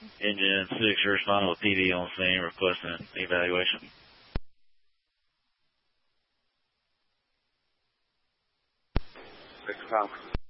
Engine 6, you're responding with PD on scene requesting evaluation. Six,